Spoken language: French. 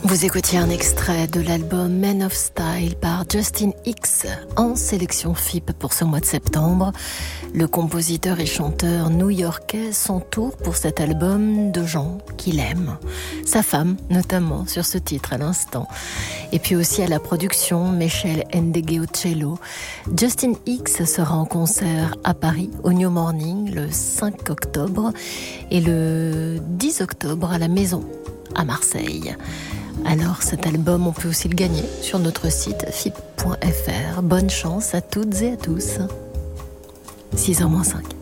Vous écoutiez un extrait de l'album Men of Style par Justin X en sélection FIP pour ce mois de septembre. Le compositeur et chanteur new-yorkais s'entoure pour cet album de gens qu'il aime. Sa femme, notamment, sur ce titre à l'instant. Et puis aussi à la production, Michel Ndegeocello. Justin X sera en concert à Paris, au New Morning, le 5 octobre et le 10 octobre à la Maison, à Marseille. Alors cet album, on peut aussi le gagner sur notre site fip.fr. Bonne chance à toutes et à tous. 6h-5.